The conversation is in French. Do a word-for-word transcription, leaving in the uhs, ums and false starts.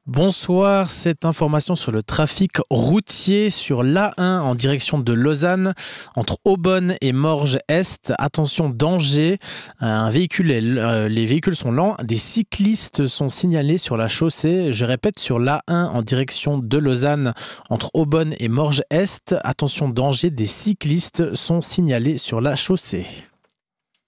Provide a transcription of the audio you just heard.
Bonsoir, cette information sur le trafic routier sur l'A un en direction de Lausanne, entre Aubonne et Morges-Est. Attention, danger, un véhicule est, euh, les véhicules sont lents, des cyclistes sont signalés sur la chaussée. Je répète, sur l'A un en direction de Lausanne, entre Aubonne et Morges-Est. Attention, danger, des cyclistes sont signalés sur la chaussée.